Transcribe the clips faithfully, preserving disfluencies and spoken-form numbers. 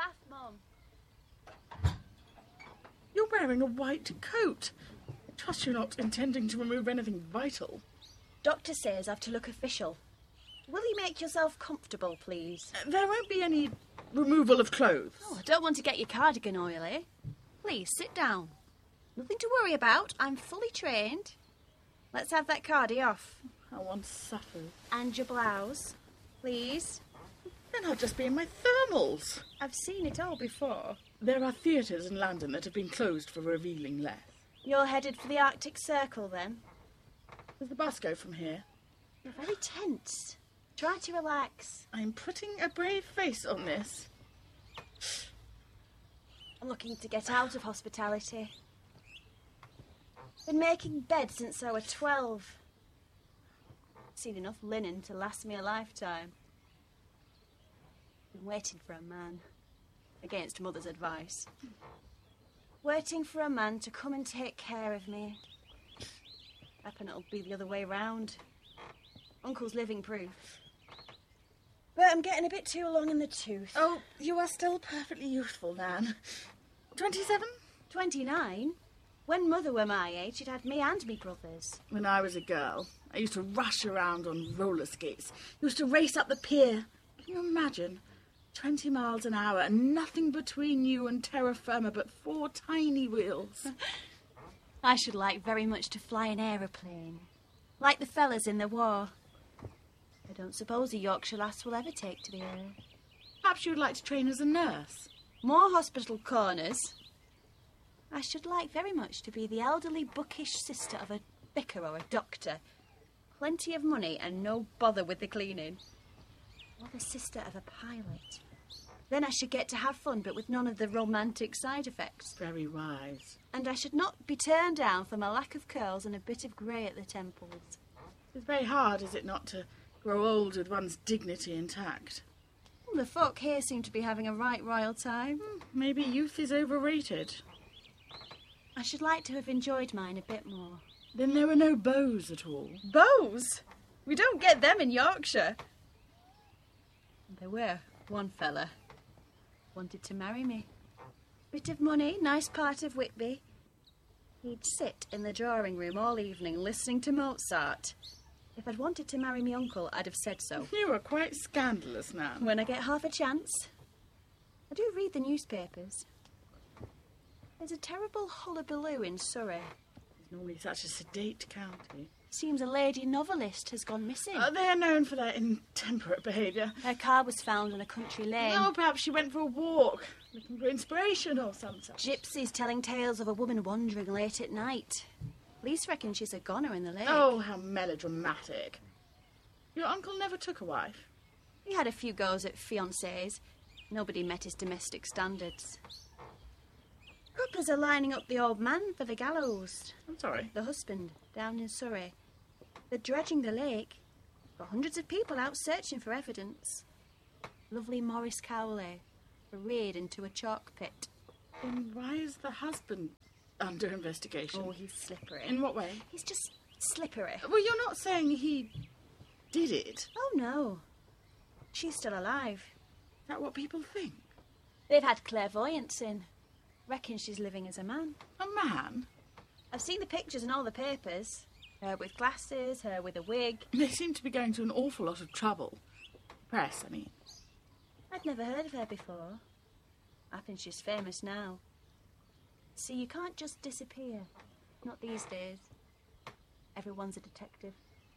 bath, Mum. You're wearing a white coat. I trust you're not intending to remove anything vital. Doctor says I've to look official. Will you make yourself comfortable, please? Uh, there won't be any removal of clothes. Oh, I don't want to get your cardigan oily. Please, sit down. Nothing to worry about. I'm fully trained. Let's have that cardie off. I want supper. And your blouse, please. Then I'll just be in my thermals. I've seen it all before. There are theatres in London that have been closed for revealing less. You're headed for the Arctic Circle, then? Does the bus go from here? You're very tense. Try to relax. I'm putting a brave face on this. I'm looking to get out of hospitality. Been making beds since I was twelve. Seen enough linen to last me a lifetime. Been waiting for a man, against Mother's advice. Waiting for a man to come and take care of me. Happen it'll be the other way round. Uncle's living proof. But I'm getting a bit too long in the tooth. Oh, you are still perfectly youthful, Nan. Twenty-seven? Twenty-nine? When Mother were my age, she'd had me and me brothers. When I was a girl, I used to rush around on roller skates. Used to race up the pier. Can you imagine? Twenty miles an hour and nothing between you and terra firma but four tiny wheels. I should like very much to fly an aeroplane. Like the fellas in the war. I don't suppose a Yorkshire lass will ever take to the air. Perhaps you would like to train as a nurse. More hospital corners. I should like very much to be the elderly bookish sister of a vicar or a doctor. Plenty of money and no bother with the cleaning. Or the sister of a pilot. Then I should get to have fun, but with none of the romantic side effects. Very wise. And I should not be turned down for my lack of curls and a bit of grey at the temples. It's very hard, is it not, to grow old with one's dignity intact? Well, the folk here seem to be having a right royal time. Hmm, maybe youth is overrated. I should like to have enjoyed mine a bit more. Then there were no beaux at all? Beaux? We don't get them in Yorkshire. There were one fella. Wanted to marry me. Bit of money, nice part of Whitby. He'd sit in the drawing room all evening listening to Mozart. If I'd wanted to marry me uncle, I'd have said so. You are quite scandalous, Nan. When I get half a chance. I do read the newspapers. There's a terrible hullabaloo in Surrey. It's normally such a sedate county. Seems a lady novelist has gone missing. Uh, they are known for their intemperate behaviour. Her car was found in a country lane. Oh, perhaps she went for a walk, looking for inspiration or some such. Gypsies telling tales of a woman wandering late at night. Police reckon she's a goner in the lake. Oh, how melodramatic. Your uncle never took a wife? He had a few goes at fiancés. Nobody met his domestic standards. Couples are lining up the old man for the gallows. I'm sorry. The husband, down in Surrey. They're dredging the lake. Got hundreds of people out searching for evidence. Lovely Maurice Cowley, arrayed into a chalk pit. Then why is the husband under investigation? Oh, he's slippery. In what way? He's just slippery. Well, you're not saying he did it. Oh, no. She's still alive. Is that what people think? They've had clairvoyance in. Reckon she's living as a man. A man? I've seen the pictures in all the papers. Her with glasses, her with a wig. They seem to be going to an awful lot of trouble. Press, I mean. I'd never heard of her before. I think she's famous now. See, you can't just disappear. Not these days. Everyone's a detective.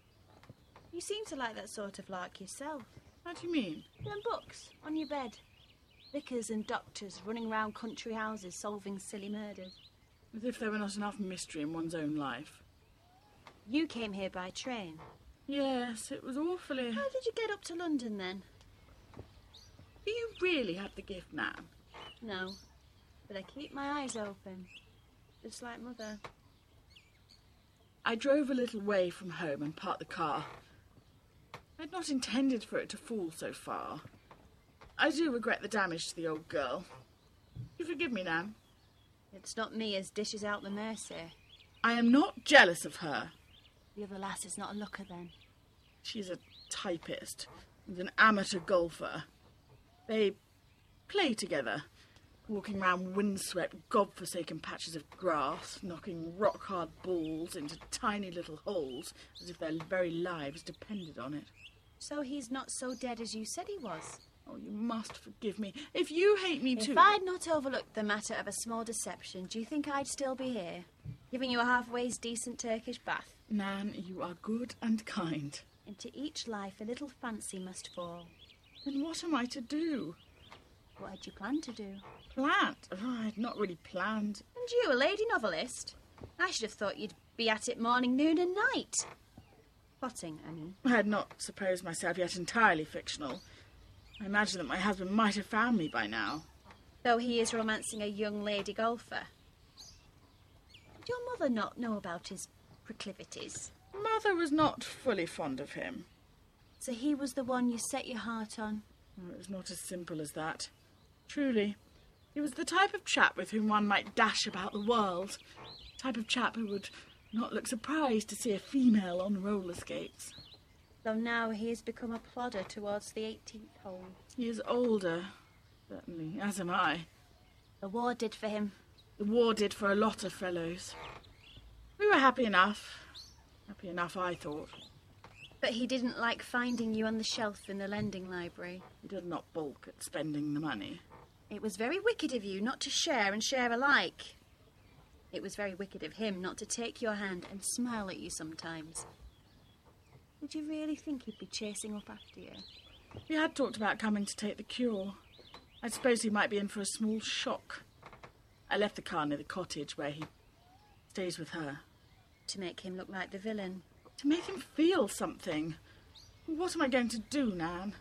You seem to like that sort of lark yourself. How do you mean? Them books on your bed. Vicars and doctors running round country houses solving silly murders. As if there were not enough mystery in one's own life. You came here by train. Yes, it was awfully... How did you get up to London, then? Do you really have the gift, Nan? No, but I keep my eyes open. Just like Mother. I drove a little way from home and parked the car. I'd not intended for it to fall so far. I do regret the damage to the old girl. You forgive me, Nan? It's not me as dishes out the mercy. I am not jealous of her. The other lass is not a looker, then. She's a typist and an amateur golfer. They play together, walking round windswept, godforsaken patches of grass, knocking rock-hard balls into tiny little holes as if their very lives depended on it. So he's not so dead as you said he was? Oh, you must forgive me. If you hate me too... If I'd not overlooked the matter of a small deception, do you think I'd still be here, giving you a half-ways decent Turkish bath? Nan, you are good and kind. Into each life a little fancy must fall. Then what am I to do? What had you planned to do? Planned? Oh, I had not really planned. And you, a lady novelist? I should have thought you'd be at it morning, noon and night. Plotting, I mean. I had not supposed myself yet entirely fictional. I imagine that my husband might have found me by now. Though he is romancing a young lady golfer. Did your mother not know about his proclivities? Mother was not fully fond of him. So he was the one you set your heart on? Oh, it was not as simple as that. Truly. He was the type of chap with whom one might dash about the world. The type of chap who would not look surprised to see a female on roller skates. Though now he has become a plodder towards the eighteenth hole. He is older, certainly, as am I. The war did for him. The war did for a lot of fellows. We were happy enough. Happy enough, I thought. But he didn't like finding you on the shelf in the lending library. He did not balk at spending the money. It was very wicked of you not to share and share alike. It was very wicked of him not to take your hand and smile at you sometimes. Did you really think he'd be chasing up after you? We had talked about coming to take the cure. I suppose he might be in for a small shock. I left the car near the cottage where he stays with her. To make him look like the villain. To make him feel something. What am I going to do, Nan?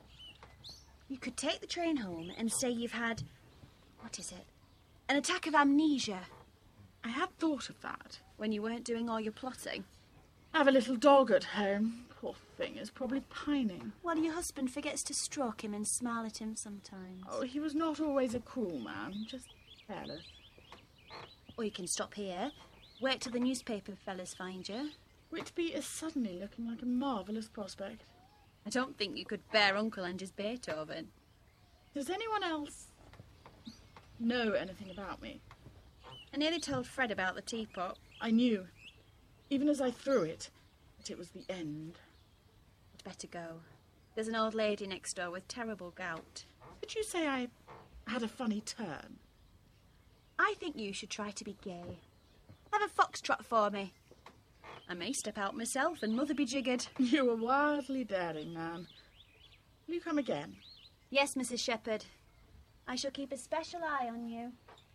You could take the train home and say you've had... what is it? An attack of amnesia. I had thought of that. When you weren't doing all your plotting. I have a little dog at home. Poor thing is probably pining. Well, your husband forgets to stroke him and smile at him sometimes. Oh, he was not always a cruel man, just careless. Or you can stop here, wait till the newspaper fellas find you. Whitby is suddenly looking like a marvellous prospect. I don't think you could bear Uncle and his Beethoven. Does anyone else know anything about me? I nearly told Fred about the teapot. I knew, even as I threw it, that it was the end. I'd better go. There's an old lady next door with terrible gout. Did you say I had a funny turn? I think you should try to be gay. Have a foxtrot for me. I may step out myself and mother be jiggered. You were wildly daring, Nan. Will you come again? Yes, Missus Shepherd. I shall keep a special eye on you.